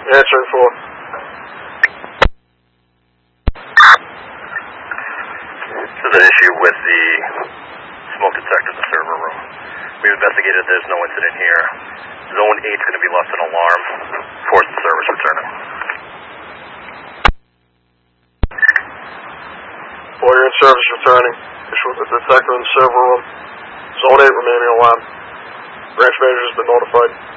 Answering for. This is an issue with the smoke detector in the server room. We've investigated, there's no incident here. Zone 8 is going to be left an alarm. Force the service returning. While you're in service returning, issue with the detector in the server room. Zone 8 remaining alarm. Branch manager has been notified.